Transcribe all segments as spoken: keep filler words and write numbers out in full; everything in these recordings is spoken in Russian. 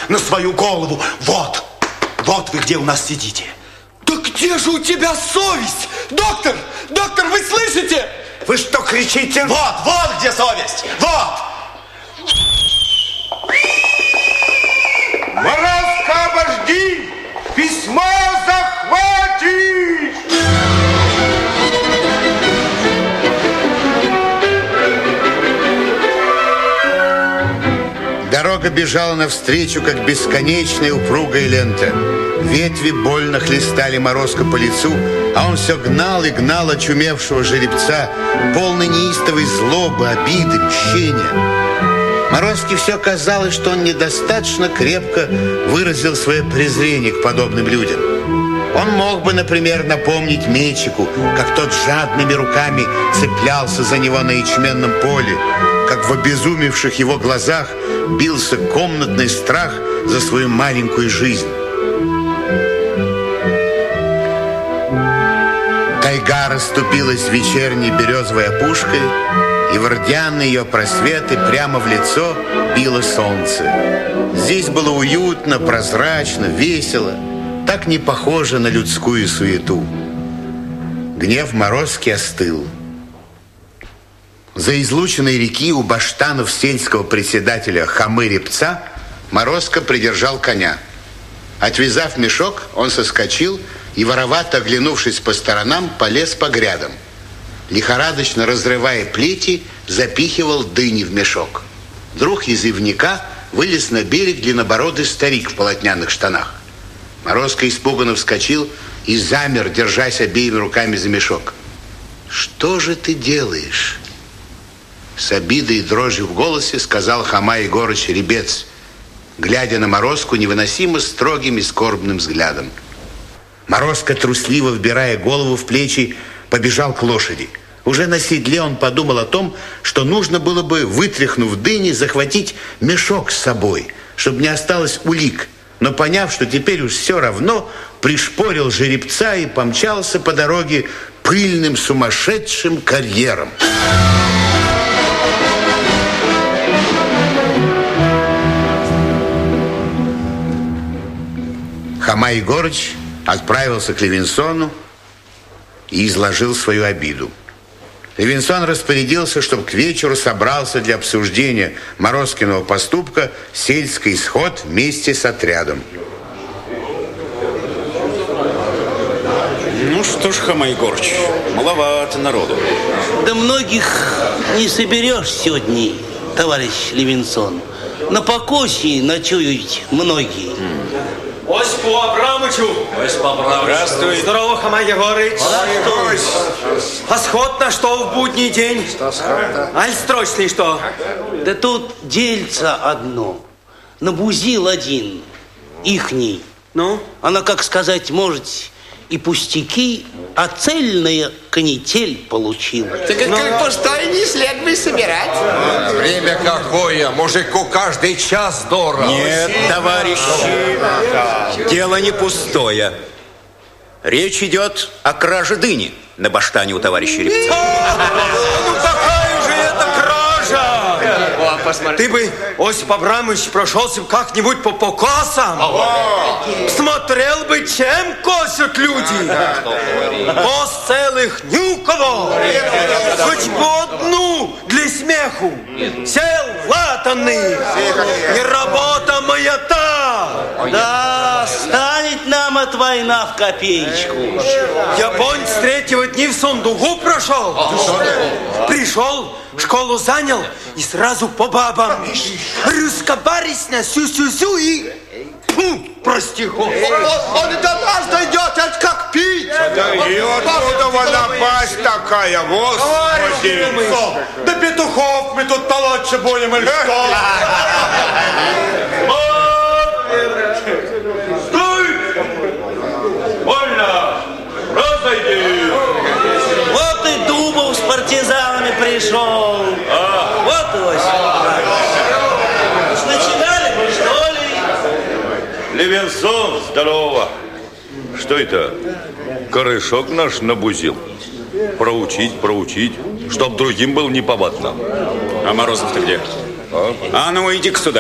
на свою голову. Вот, вот вы где у нас сидите. Да где же у тебя совесть? Доктор, доктор, вы слышите? Вы что кричите? Вот, вот где совесть, вот. Морозко, обожди! Письмо захватишь! Дорога бежала навстречу, как бесконечная упругая лента. Ветви больно хлестали Морозко по лицу, а он все гнал и гнал очумевшего жеребца, полный неистовой злобы, обиды, мщения. Морозке все казалось, что он недостаточно крепко выразил свое презрение к подобным людям. Он мог бы, например, напомнить Мечику, как тот жадными руками цеплялся за него на ячменном поле, как в обезумевших его глазах бился комнатный страх за свою маленькую жизнь. Тайга расступилась вечерней березовой опушкой, и в рдяные ее просветы прямо в лицо било солнце. Здесь было уютно, прозрачно, весело, так не похоже на людскую суету. Гнев Морозки остыл. За излученной реки у баштанов сельского председателя Хомы-Репца Морозко придержал коня. Отвязав мешок, он соскочил и, воровато оглянувшись по сторонам, полез по грядам. Лихорадочно разрывая плети, запихивал дыни в мешок. Вдруг из ивника вылез на берег длиннобородый старик в полотняных штанах. Морозко испуганно вскочил и замер, держась обеими руками за мешок. «Что же ты делаешь?» С обидой и дрожью в голосе сказал Хома Егорыч Ребец, глядя на Морозку невыносимо строгим и скорбным взглядом. Морозко, трусливо вбирая голову в плечи, побежал к лошади. Уже на седле он подумал о том, что нужно было бы, вытряхнув дыни, захватить мешок с собой, чтобы не осталось улик. Но, поняв, что теперь уж все равно, пришпорил жеребца и помчался по дороге пыльным сумасшедшим карьером. Хома Егорыч отправился к Левинсону и изложил свою обиду. Левинсон распорядился, чтобы к вечеру собрался для обсуждения Морозкиного поступка сельский сход вместе с отрядом. Ну что ж, Хома Егорыч, маловато народу. Да многих не соберешь сегодня, товарищ Левинсон. На покосе ночуют многие. Осипу Абрамычу. Осип Абрамыч. Здравствуй. Здорово, Хома Егорыч. Здравствуй. А сход на что в будний день? Что сход-то? Аль строчный что? Да тут дельца одно. Набузил один, ихний. Ну? Она, как сказать, может, и пустяки, а цельная канитель получил. Так это как пустой не след бы собирать. А, время какое? Мужику каждый час дорого. Нет, товарищи, дело не пустое. Речь идет о краже дыни на баштане у товарища Репца. Ну какая же это кража? Ты бы, Осип Абрамович, прошелся как-нибудь по покосам. Смотрел бы, чем косят люди. Кос целых ни у кого. Хоть по одну для смеху. Сел латанный. Не работа моя-то. Да, станет нам от война в копеечку. Японец с третьего дня в сундуку прошел. Пришел, школу занял и сразу по бабам. Русскобарисня, сю-сю-сю и... Фу, прости, Он, он и до нас дойдет, это как пить. Да и откуда напасть такая, господи. Да петухов мы тут толочь будем или что? Стой! Вольно! Разойди! Вот и Дубов с партизанами пришел. А. Вот и Осип. Начинали мы, что ли? Левинсон, здорово. Что это? Корешок наш набузил. Проучить, проучить, чтоб другим был неповадно. А Морозов-то где? А? А ну, иди-ка сюда.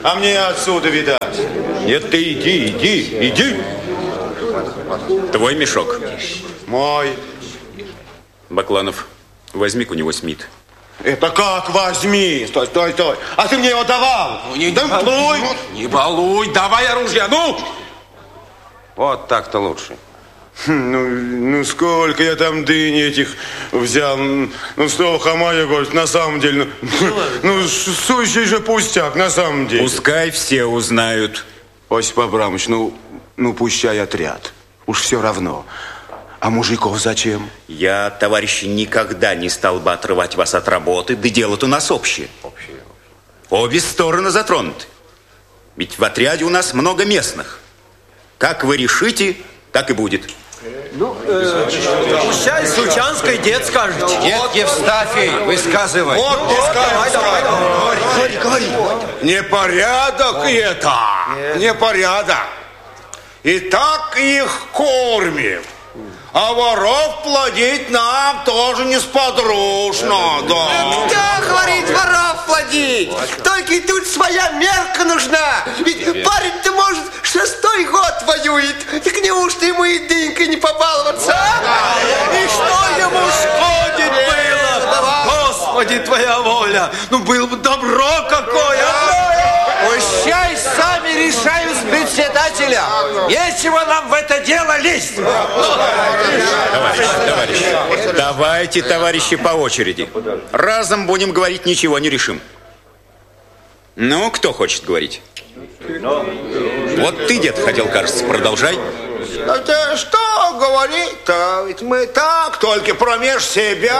А мне отсюда видать. Нет, ты иди, иди, иди. Твой мешок. Мой. Бакланов, возьми-ка у него Смит. Это как возьми? Стой, стой, стой. А ты мне его давал? Ну, не, да, не балуй, не балуй, давай оружие, ну! Вот так-то лучше. Ну, ну, сколько я там дыни этих взял. Ну, что, Хамая говорит, на самом деле, ну, ну сущий же пустяк, на самом деле. Пускай все узнают. Осип Абрамович, ну, ну, пущай отряд. Уж все равно. А мужиков зачем? Я, товарищи, никогда не стал бы отрывать вас от работы, да дело-то у нас общее. общее. Обе стороны затронуты. Ведь в отряде у нас много местных. Как вы решите, так и будет. Ну, э, пущай Сучанской дед скажет. Дед Евстафий, высказывай. Вот, ну, вот, давай, давай, давай. Говори, говори. Непорядок это. Непорядок. И так их кормим. А воров плодить нам тоже несподручно, да. Да, говорит, воров плодить. Только и тут своя мерка нужна. Ведь парень-то, может, шестой год воюет. Так неужто ему и дынькой не побаловаться, а? И что ему шкодит было? Господи, твоя воля. Ну, было бы добро какое. Пущай сами решают с председателя. Нечего нам в это дело лезть. Товарищи, товарищи, давайте, товарищи, по очереди. Разом будем говорить, ничего не решим. Ну, кто хочет говорить? Вот ты, дед, хотел, кажется, продолжай. Это что говорить-то? Ведь мы так, только промеж себя.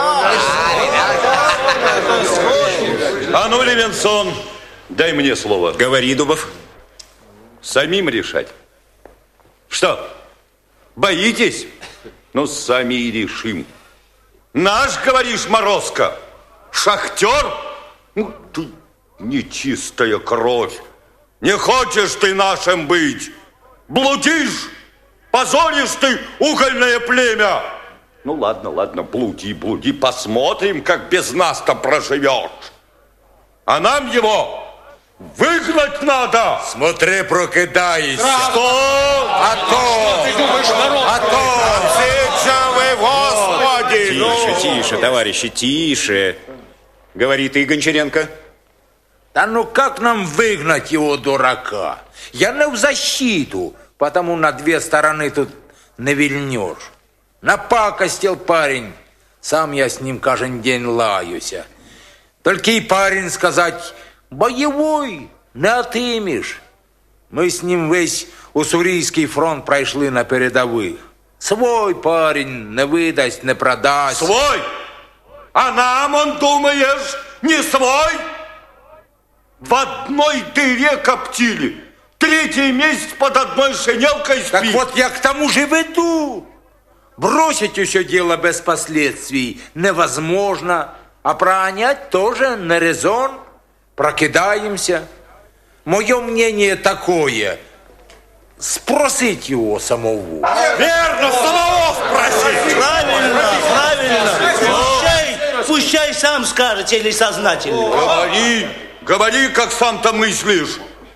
А ну, Левинсон, дай мне слово. Говори, Дубов. Самим решать. Что, боитесь? Ну, сами и решим. Наш, говоришь, Морозко, шахтер? Ну, ты нечистая кровь. Не хочешь ты нашим быть. Блудишь, позоришь ты угольное племя. Ну, ладно, ладно, блуди, блуди, посмотрим, как без нас-то проживешь. А нам его выгнать надо. Смотри, прокидайся. Что? А то, ты думаешь, народ? а то. Вы, Господи! Тише, тише, товарищи, тише. Говори ты, Гончаренко. Да ну как нам выгнать его, дурака? Я не в защиту, потому на две стороны тут не вильнешь. Напакостил парень. Сам я с ним каждый день лаюся. Только и парень сказать, боевой, не отымешь. Мы с ним весь Уссурийский фронт прошли на передовых. Свой парень не выдаст, не продаст. Свой? А нам, он, думаешь, не свой? В одной дыре коптили. Третий месяц под одной шинелкой спит. Так вот я к тому же веду. Бросить все дело без последствий невозможно. А пронять тоже не резон. Прокидаемся. Мое мнение такое. Спросить его самого. Верно, самого спросить. Правильно, правильно. Пущай, пущай сам скажет или сознательно. Говори, говори, как сам-то мыслишь.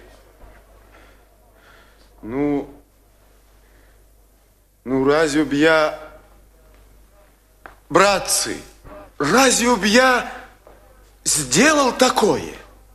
Ну, ну разве б я, братцы, разве б я сделал такое?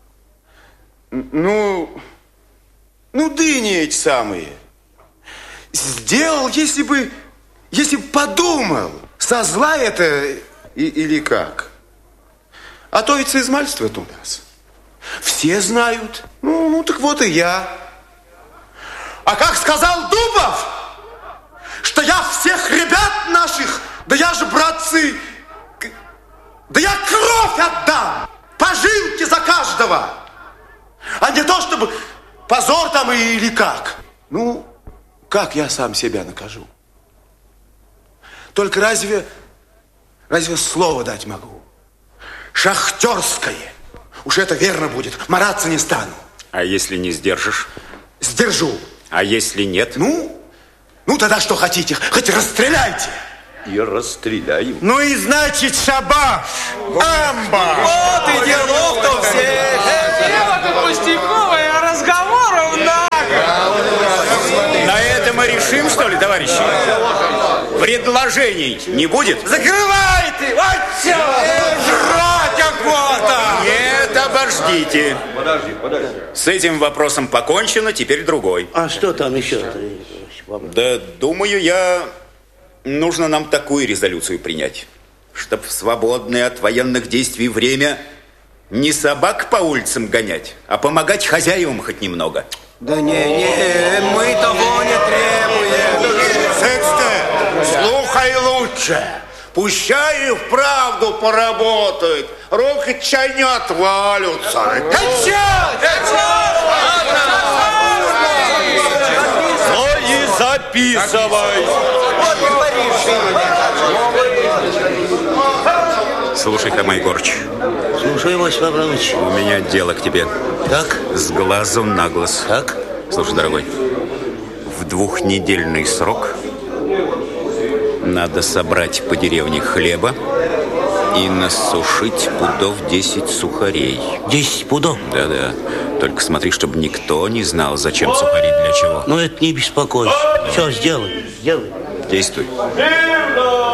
Ну, ну, дыни эти самые. Сделал, если бы, если бы подумал, со зла это и, или как. А то ведь измальствует у нас. Все знают. Ну, ну, так вот и я. А как сказал Дубов, что я всех ребят наших, да я же, братцы, да я кровь отдам, пожилки за каждого, а не то, чтобы позор там или как. Ну, как я сам себя накажу? Только разве, разве слово дать могу? Шахтерское. Уж это верно будет, мараться не стану. А если не сдержишь? Сдержу. А если нет? Ну, ну тогда что хотите, хоть расстреляйте. И расстреляем. Ну и значит шабаш, амба. Вот и делов-то всех. Дело-то пустяковое, поровна. На это мы решим, что ли, товарищи? Предложений не будет? Закрывай ты! Вот все! Жрать охота! Нет, обождите. Подожди, подожди. С этим вопросом покончено, теперь другой. А что там еще? Да, думаю, я... Нужно нам такую резолюцию принять, чтоб в свободное от военных действий время не собак по улицам гонять, а помогать хозяевам хоть немного. Да не, не, мы того не требуем. Секста, слухай лучше. Пущай и вправду поработают. Руки чай не отвалятся. Ну и записывай. Слушай, Хромой Егорыч. Слушай, Василий Абрамович. У меня дело к тебе. Так? С глазу на глаз. Так? Слушай, дорогой, в двухнедельный срок надо собрать по деревне хлеба и насушить пудов десять сухарей. Десять пудов? Да-да. Только смотри, чтобы никто не знал, зачем сухари, для чего. Ну, это не беспокойся. Все, сделай, сделай. Действуй. Верно!